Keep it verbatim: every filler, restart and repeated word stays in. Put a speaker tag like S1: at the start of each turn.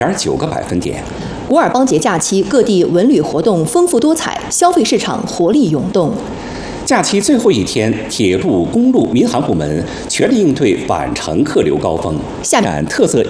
S1: 点九个百分点。
S2: 古尔邦节假期，各地文旅活动丰富多彩，消费市场活力涌动。
S1: 假期最后一天，铁路、公路、民航部门全力应对返程客流高峰。
S2: 下面
S1: 特色。